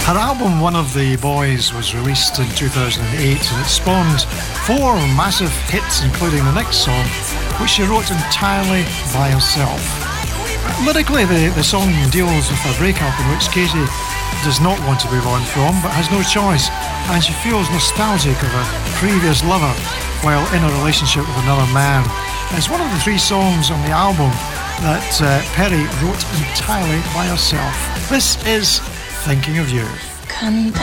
Her album One of the Boys was released in 2008 and it spawned 4 massive hits, including the next song, which she wrote entirely by herself. Lyrically, the song deals with a breakup in which Katie does not want to move on from, but has no choice, and she feels nostalgic of a previous lover while in a relationship with another man. It's one of the 3 songs on the album that Perry wrote entirely by herself. This is Thinking of You. Can't